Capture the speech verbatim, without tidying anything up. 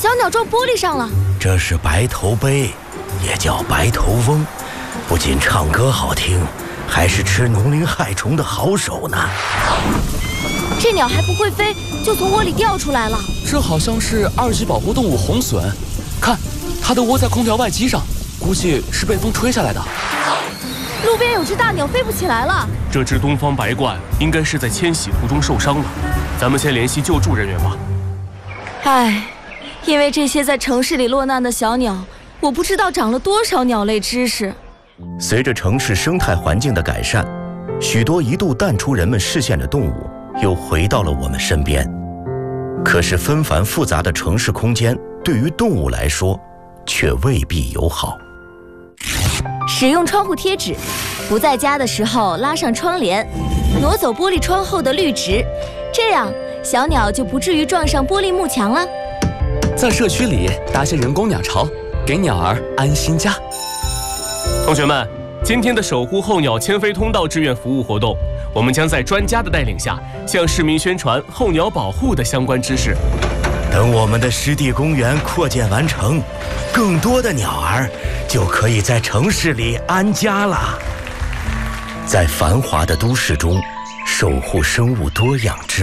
小鸟撞玻璃上了。 这是白头鹎，也叫白头翁，不仅唱歌好听，还是吃农灵害虫的好手呢。 这鸟还不会飞，就从窝里掉出来了。 这好像是二级保护动物红隼，看，它的窝在空调外机上，估计是被风吹下来的。 路边有只大鸟飞不起来了。 这只东方白鹳应该是在迁徙途中受伤了，咱们先联系救助人员吧。 唉，因为这些在城市里落难的小鸟，我不知道长了多少鸟类知识。 随着城市生态环境的改善，许多一度淡出人们视线的动物又回到了我们身边。可是纷繁复杂的城市空间对于动物来说却未必友好。 使用窗户贴纸，不在家的时候拉上窗帘，挪走玻璃窗后的绿植，这样小鸟就不至于撞上玻璃幕墙了。 在社区里搭些人工鸟巢，给鸟儿安心家。 同学们，今天的守护候鸟迁飞通道志愿服务活动，我们将在专家的带领下，向市民宣传候鸟保护的相关知识。 等我们的湿地公园扩建完成，更多的鸟儿就可以在城市里安家了。在繁华的都市中，守护生物多样之